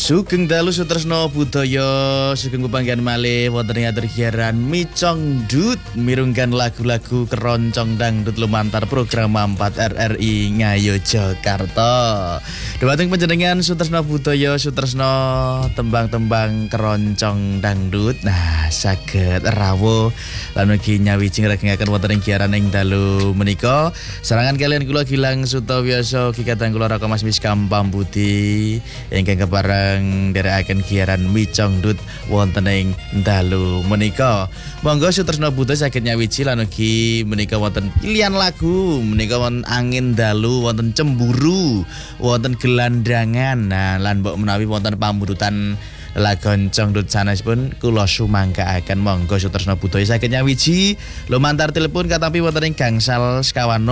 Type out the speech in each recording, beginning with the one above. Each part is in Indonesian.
Sugeng dalu sutresna budaya sugeng pepanggihan malih wonten ing atur giaran Micong Dut mirunggan lagu-lagu keroncong dangdut lumantar program 4 RRI Ngayo Jakarta. Dhumateng panjenengan sutresna budaya sutresna tembang-tembang keroncong dangdut. Nah, saged rawuh lan ugi nyawijing regengaken wonten ing giaran ing dalu menika. Serangan kalian kula Gilang Sutawiasa kikatan kula Raka Mas Miskam Pambudi ingkang kepareng nderekaken giaran Micong Dut wonten ing dalu menika. Monggo sutresna budaya saged nyawiji lan ugi menika wonten pilihan lagu, menika wonten angin dalu, wonten cemburu, wonten gelandangan. Nah, lan mbok menawi wonten pamburutan lagoncong dut sanesipun kula sumangkaaken monggo sutresna budaya saged nyawiji lumantar telepon katampi wonten ing gangsal sekawan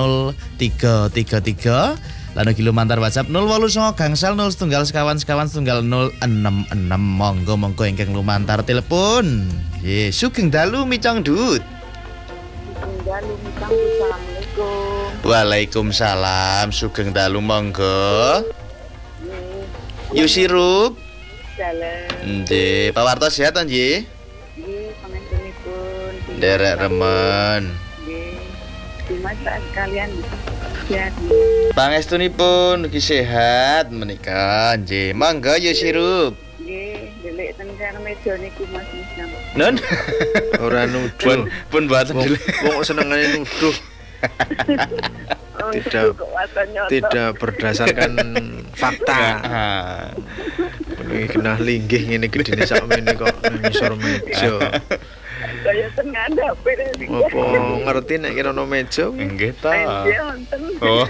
0333 lan ugi lumantar WhatsApp 089 gangsal 01 sekawan 066 monggo ingkang lumantar telepon. Nggih, sugeng dalu Micong Dut. Sugeng dalu Micong Dut. Assalamualaikum. Waalaikumsalam. Sugeng dalu monggo. Yu sirup. Salam. Nggih, Pak Warto sehat to nggih? Nggih, panjenenganipun. Derek remen. Nggih. Dimasak sekalian sehat. Pangestunipun ugi sehat menika nggih. Monggo yu sirup. Nggih, delik teng sareng meja niku Mas Misam. Nun. Ora nuduh. Pun mboten delik. Wong senengane nuduh. Tidak berdasarkan fakta. Ini kena linggih ngene gedine sakmene kok ngisor meja. Kaya ngandhap Apa ngerti nek kira ono meja? Nggih ta. Wonten. Oh.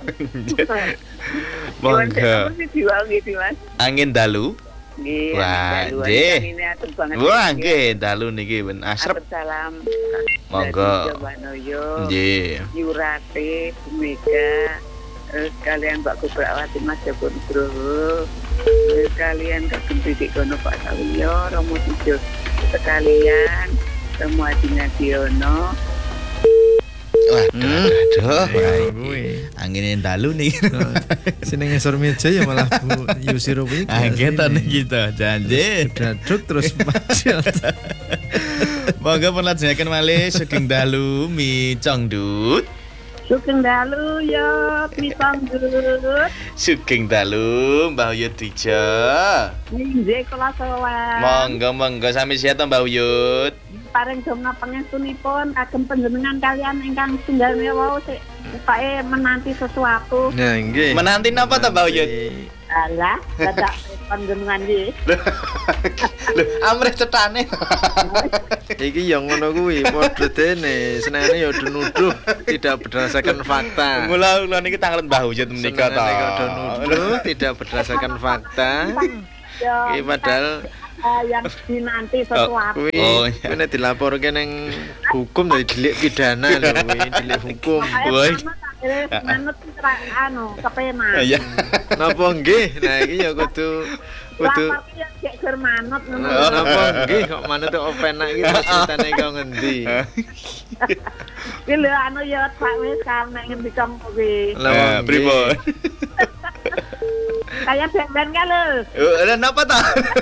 Monggo. Mas. Angin dalu. Nggih. Wah, nggih. Wah, nggih dalu niki ben asrep. Salam. Monggo. Nggih. Yurate, Bumega, kalian Mbak Kubrawati Mas Jabon Nugroho, kalian Kagem Didik Gono Pak Sawiyo, Romo Tijo sekalian, semua Dinadiono. Waduh, angin dalu nih. Sini ngesor meja ya malah Bu Yusiro iki. Anggetan kita janji. Daduk terus macet. Monggo pun lajengaken malih sugeng dalu Micong Dut. Sugeng dalu ya Micong Dut. Sugeng dalu Mbah Uyut Dija. Nggih kula sowan. Monggo sami sehat Mbah Uyut. Paring domna pangestunipun kagem panjenengan kalian ingkang tunggal mewa sik upake menanti sesuatu. Nah, nggih. Menanti napa ta Mbah Uyut? Alah, dadak panjenengan iki. Lho, amrih cetane. Iki ya ngono kuwi, padha dene, senengane ya nuduh tidak berdasarkan fakta. Mula niki tanglet Mbah Uyut menika ta. Nuduh tidak berdasarkan fakta. Iki padahal yang dinanti sesuatu. Oh, ini dilaporke ning hukum dari delik pidana lho kuwi, delik hukum. Woi. Manut kepenak. Iya. Napa nggih? Nah iki ya kudu Lapor yang gek gur manut ngono. napa nggih kok manut kok penak iki ceritane kok ngendi? Ki lho anu ya Pak wis kan nek ngendi kang kuwi. Lah pripun? Kayak ben-ben kan lho. Napa ta?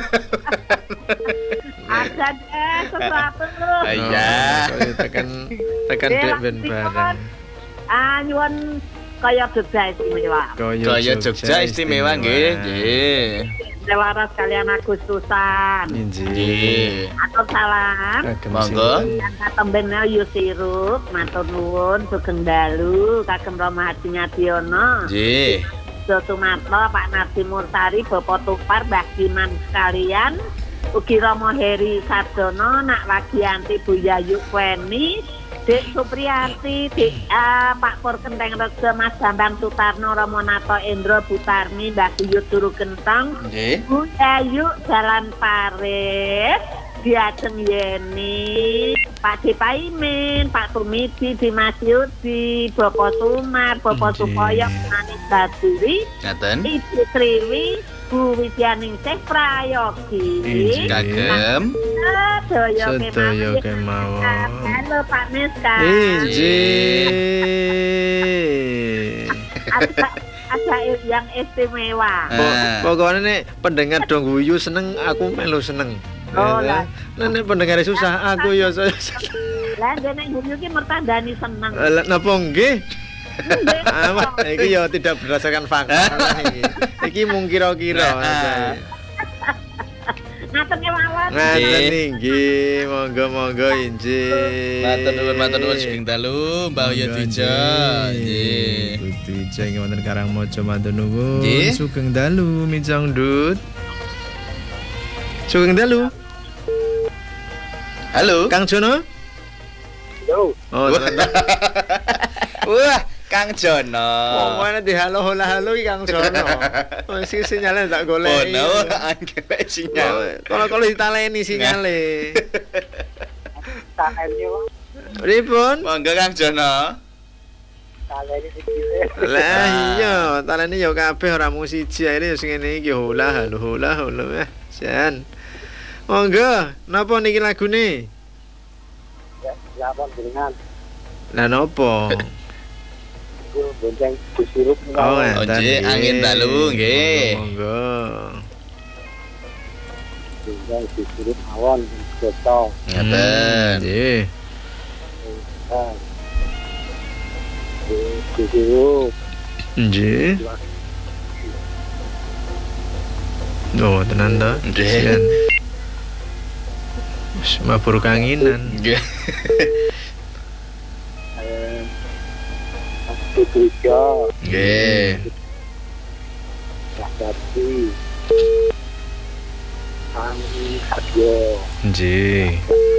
Ada deh sesuatu. Iya. Tekan dek ben bareng. Nyuwun kaya Jogja istimewa. Kaya Jogja istimewa nggih, nggih. Laras kalian Agustusan. Nggih. Atur salam. Monggo. Yang katemben Yusirup, matur nuwun sugeng dalu kagem Rama Hadi Ngadiono. Nggih. Sumatro Pak Nardi Mursari, Bapak Tupar, Mbah Diman sekalian, ugi Romo Heri Sardono, Nak Wagianti, Bu Yayu Kweni, Dek Supriyanti, Dek Pak Pur Kenteng Rejo, Mas Bambang Sutarno, Romo Nato Endro, Bu Tarmi, Mbah Buyut Turu Gentong, Bu Yayu Jalan Paris, Diajeng Yeni, Pak Dipaimin, Pak Tumidi, Dimas Yudi, Bapak Sumar, Bapak Supoyo, Manis Baduri, Ibu Triwi, Bu Widyaningsih Prayogi, kagem sedaya kemawon. Halo Pak Miska. Injih. ada yang istimewa. Pokoknya nek pendengar dong guyu seneng, aku melu seneng. Oh, lah. Nek pendengar susah, aku ya saya. Lah dene guyu ki mertandani seneng. Napa nggih? Iki ya tidak berdasarkan fakta iki. Iki mung kira-kira. Ngaten mawon. Ngaten nggih, monggo injih. Matur nuwun sugeng dalu Mbah Yodija. Nggih. Yodija ing wonten Karangmaja matur nuwun. Nggih. Sugeng dalu Micong Dut. Sugeng dalu. Halo. Kang Jono? Yo. Oh, Wah, Kang Jono. Pokoknya di halo iki Kang Jono. Wis sinyalnya tak goleki. Ono angger sinyal. Kalau ditaleni sinyale. Taleni wae. Pripun? Monggo Kang Jono. Taleni iki. Lah iya, taleni ya kabeh ora mung siji ae sing ngene iki hola Jan. Monggo, napa niki lagune? Ya, lapon jenengan. Lah napa? Iku bonceng disirup. Oh, nggih, angin dalu nggih. Monggo. Bonceng disirup awon ketok. Ngaten. Nggih. Disirup. Nggih. Oh, tenan ta? Nggih. Wis mabur kanginan. Nggih. Tiga. Nggih. Tapi kami adyo Nggih.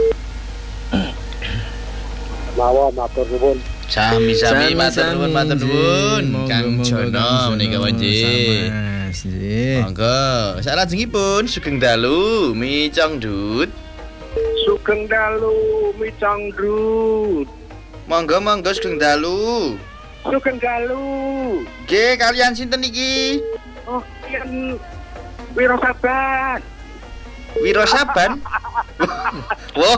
mawa matur nuwun. Sami-sami matur nuwun Kang Jono menika wae. Nggih. Monggo, salajengipun sugeng dalu Micong Dut. Sugeng dalu Micong Dut. Monggo sugeng dalu. Sugeng dalu. Nggih, kalian sinten iki? Oh, yang Wiro Saban. Wiro Saban. Wow.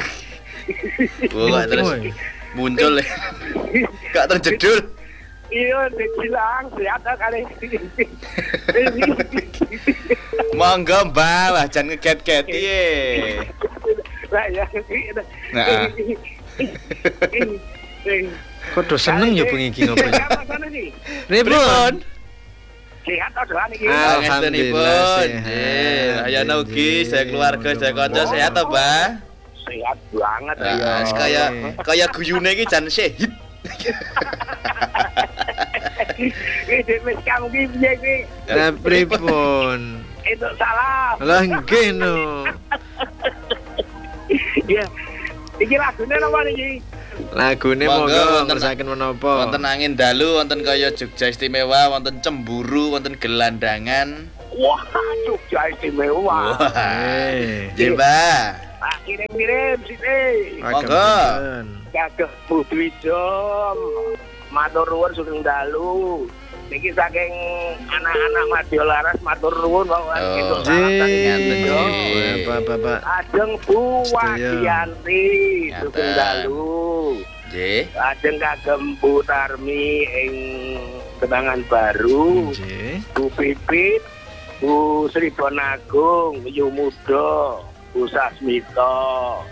Wah, terus muncul ya. Gak terjedul. Iya, dibilang sehat kali. Monggo Mbah, wah jan ngeget-get piye. Lah ya. Nah. Kok do seneng ya bengi iki ngopo. Pripun? Sehat to doan iki. Alhamdulillah. sehat. Ayana ugi, saya keluarga, saya kanca sehat to, Mbah? Sehat banget Ya, kaya guyune iki jan sehat. Iki wis kamu iki piye iki? Lah pripun? Itu salah. Lah nggih no. Iya. Iki lagune napa niki? Lagune Monggo, monggo wonten- ngersaken menapa? Wonten angin dalu, wonten kaya Jogja istimewa, wonten cemburu, wonten gelandangan. Wah, Jogja istimewa. Eh, Nggih, Mbah. Pak kirim-kirim sini. Monggo. Kagem Budwijom. Matur nuwun sugeng dalu. Niki saking anak-anak Madya Laras matur nuwun bahwa itu Nggih. Bapak. Ajeng Bu Sedaya. Wadianti sugeng Ngaten. dalu. Nggih. Ajeng kagem Bu Tarmi ing Kenangan Baru. Nggih. Bu Pipit, Bu Sri Bonagung, Yu Muda, Bu Sasmito,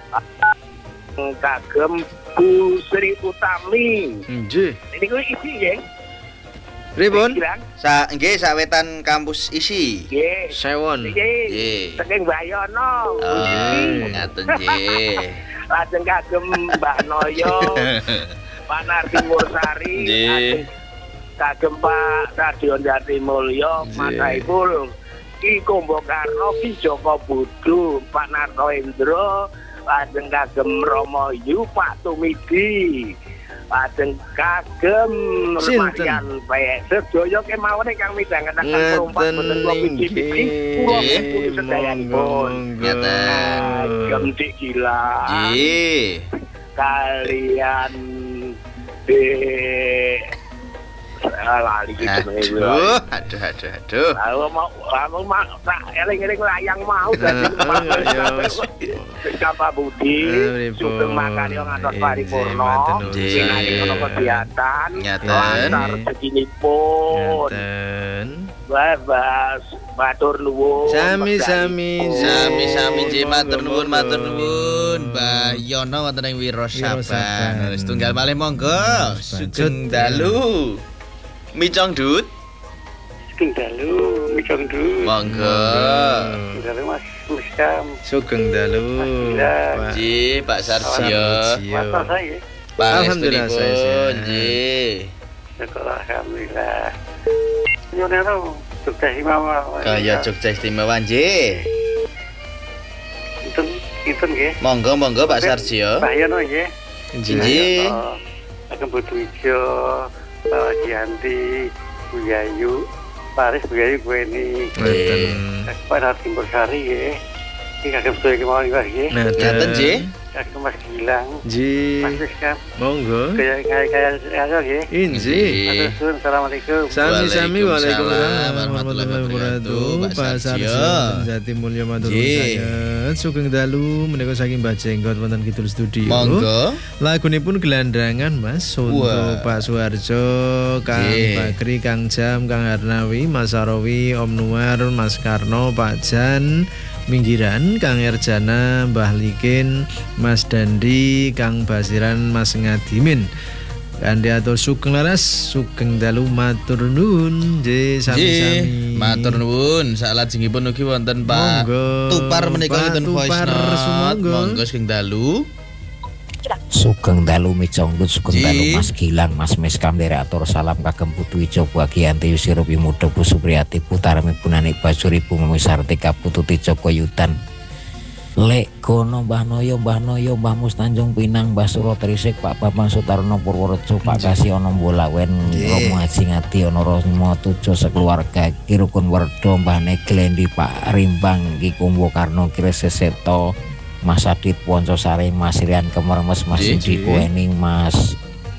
kagem Bu Sri Utami. Nggih. Ini gue isi ya. Pripun? Nggih sawetan kampus isi. Nggih. Sewon. Nggih. Nggih. Saking Mbak Yono. Oh, ngaten nggih. Lajeng kagem Mbak Noyo, Pak Nardi Mursari, Nggih. lajeng kagem Pak Radion Jati Mulyo, Mas Nggih. Saiful, Ki Kombo Karno, Ki Joko Budu, Pak Narto Indro, lajeng kagem Romo Yu, Pak Tumidi, lajeng kagem Sinten? Marian P. Sedaya kemawon ingkang midhangetaken perumpak Ngeten boten kula nggih. pipi-pipi, kula pipi sedayanipun. Ngeten. Kagem Dik Gila. Nggih. Kalian di lali gitu Aduh. Aku mau eling-eling layang mau dadi Kapa Budi sugeng makan yo ngantos paripurna ono kegiatan lancar rezekinipun bebas matur nuwun Sami-sami Nggih matur nuwun Mbah Yono wonten ing Wirasaban. Setunggal malih monggo sugeng dalu. Micong Dut. Sugeng dalu Micong Dut. Monggo. Dalu Mas Muskam. Sugeng dalu. Nggih Pak Sarjo. Masa saya. Alhamdulillah saya sehat. Nggih. Alhamdulillah. Nyonero sukses mama. Kaya Jogja Istimewa nggih. Itu nggih. Monggo Pak Sarjo. Pak Yono nggih. Nggih. Akan butuh ijo, Pak Gianti, Bu Yayu, Paris Bu Yayu gue ini. Pada Timur Sari nggih. Iki kagem sedaya kemawon nggih. Ngaten nggih. Kagem Mas Gilang. Ji. Mas Rizkan. Monggo. Kayak nggih. Inji. Assalamualaikum. Sami-sami Waalaikumsalam warahmatullahi wabarakatuh. Pak Pak Sarjo. Sarjo Jati Mulya matur nuwun sanget. Sugeng dalu menika saking Mbah Jenggot wonten Kidul Studio. Monggo. Lagunipun gelandangan Mas untuk Wah. Pak Suwarjo, Kang Bakri, Kang Jam, Kang Harnawi, Mas Sarawi, Om Nuar, Mas Karno, Pak Jan, Minggiran, Kang Erjana, Mbah Likin, Mas Dandi, Kang Basiran, Mas Ngadimin. Kanthi atur sugeng laras, sugeng dalu matur nuwun, nggih sami-sami. Matur nuwun. Salajengipun ugi wonten Pak Monggo. Tupar menika Pak wonten voice Tupar, note. sumangga. Monggo sugeng dalu. Sugeng dalu Micong Dut, sugeng Ji. dalu Mas Gilang, Mas Miskam dari atur salam kagem Putu Ijo Bagianti Yusirupi Muda Bu Supriyati Putarami Punani Basuri Bu Memisartika Putu Tijo Koyutan Lek kono Mbah Noyo, Mbah Mus Tanjung Pinang, Mbah Suro Trisik, Pak Bambang Sutarno Purworejo, Pak Kasyono Mbolawen, Romo Haji Ngati, Ono Romo Tujo sekeluarga, Kirukun Werdo, Mbah Neglendi, Pak Rimbang, Ki Kumbo Karno, Kire Seseto, Mas Adit Woncosari, Mas Rian Kemermes, Mas Indi Kuening, Mas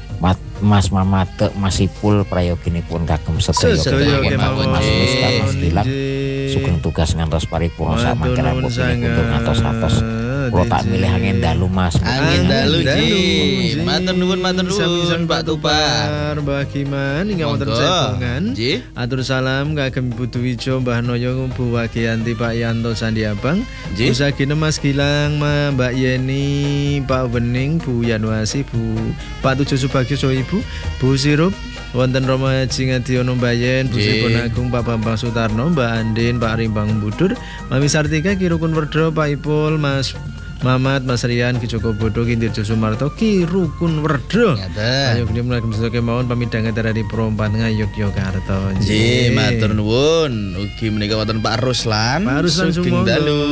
Mamate, Mas Ipul prayoginipun kagem sedaya kemawon Mas Miskam, Mas Gilang. Sugeng tugas ngantos paripurna sak mangkeran putune kuntur ngantos-ngantos. Kula tak milih angin dalu Mas. Angin dalu Ji. Matur nuwun Pak Tupar. Mbah Giman ingkang wonten Cepungan. Nggih. Atur salam kagem Putu Wijo, Mbah Noyo, Bu Wagianti, Pak Yanto Sandi Abang. Nggih. Usagine Mas Gilang, Mbak Yeni, Pak Wening, Bu Yanwasi, Bu Pak Tujo Subagio Ibu, Bu Sirup, wonten Romo Haji Ngadiono Mbayen, Bu Sipun Agung, Pak Bambang Sutarno, Mbak Andin, Pak Rimbang Budur, Mami Sartika, Ki Rukun Werdo, Pak Ipul, Mas Mamat, Mas Rian, Ki Joko Bodo, Ki Dirjo Sumarto, Ki Rukun Werdo. Ayo gede mulai kemesake mawon pamidhangan dari Perompat Ngayogyakarta. Nggih, matur nuwun. Ugi menika wonten Pak Ruslan. Pak Ruslan sugeng dalu.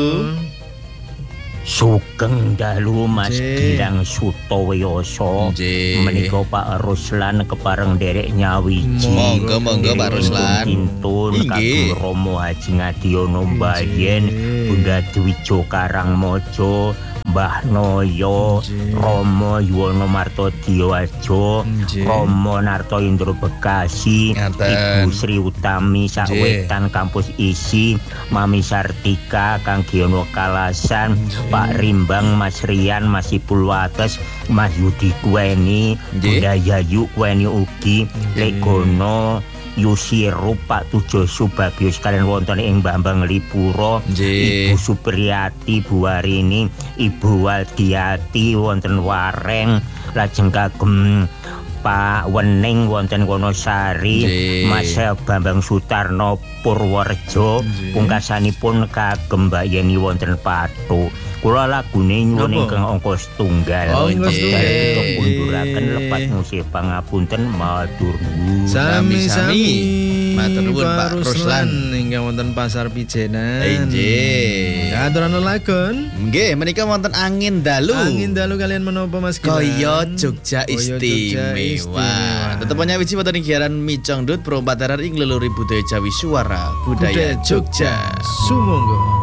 Sugeng dalu Mas Gilang Sutoyoso. Menika Pak Ruslan kepareng derek nyawiji. Monggo Pak Ruslan. Kintun kagem Romo Haji Ngadiono Mbayen, Bunda Dwijo Karangmojo, Mbah Noyo, Romo Yuwono Marto Diowajo, Romo Narto Indro Bekasi, Ibu Sri Utami Sakwetan Kampus Isi, Mami Sartika, Kang Giono Kalasan, Pak Rimbang, Mas Rian, Mas Ipul Wates, Mas Yudi Kueni, Bunda Yayu Kueni ugi, Legono Yusiru, Pak Tujo Subagio sekalian wonten ing Bambang Lipuro, Ibu Supriyati, Bu Warini, Ibu Waldiati wonten Wareng, lajeng kagem Pak Wening wonten Wonosari, Mas Bambang Sutarno Purworejo, pungkasanipun kagem Mbak Yeni wonten Patu. Kula lagune nyuwun ingkang angka setunggal. Kunduraken lepat musih pangapunten matur nuwun. Sami-sami. Matur nuwun Pak Ruslan ingkang wonten Pasar Pijenan. Nggih. Aturan lagon. Nggih, menika wonten angin dalu. Angin dalu kalian menapa Mas Gilang? Kaya Jogja istimewa. Tetep nyawiji wonten ing giaran Micong Dut Perompat RRI ngleluri budaya Jawi Suara Budaya Jogja. Sumangga.